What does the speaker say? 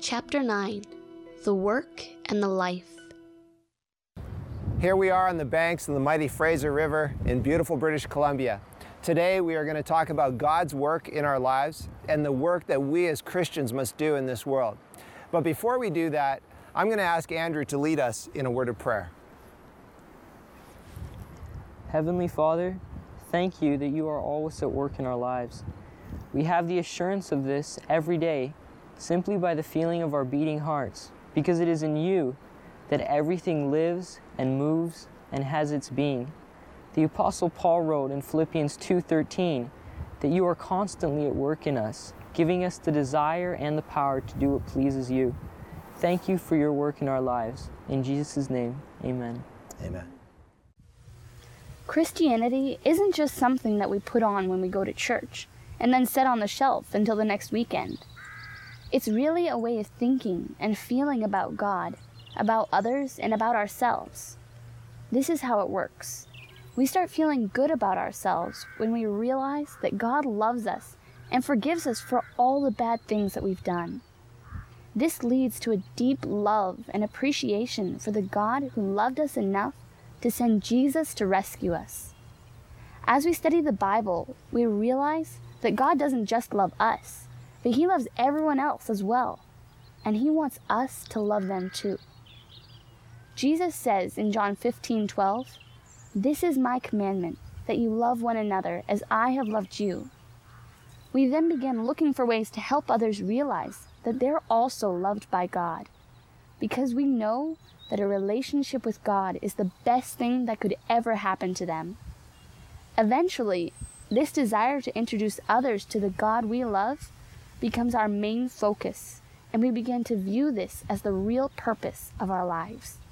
Chapter 9, The Work and the Life. Here we are on the banks of the mighty Fraser River in beautiful British Columbia. Today we are going to talk about God's work in our lives and the work that we as Christians must do in this world. But before we do that, I'm going to ask Andrew to lead us in a word of prayer. Heavenly Father, thank you that you are always at work in our lives. We have the assurance of this every day simply by the feeling of our beating hearts, because it is in you that everything lives and moves and has its being. The Apostle Paul wrote in Philippians 2:13 that you are constantly at work in us, giving us the desire and the power to do what pleases you. Thank you for your work in our lives. In Jesus' name, amen. Amen. Christianity isn't just something that we put on when we go to church and then set on the shelf until the next weekend. It's really a way of thinking and feeling about God, about others, and about ourselves. This is how it works. We start feeling good about ourselves when we realize that God loves us and forgives us for all the bad things that we've done. This leads to a deep love and appreciation for the God who loved us enough to send Jesus to rescue us. As we study the Bible, we realize that God doesn't just love us, but He loves everyone else as well, and He wants us to love them too. Jesus says in John 15:12, "This is my commandment, that you love one another as I have loved you." We then begin looking for ways to help others realize that they're also loved by God, because we know that a relationship with God is the best thing that could ever happen to them. Eventually, this desire to introduce others to the God we love becomes our main focus, and we begin to view this as the real purpose of our lives.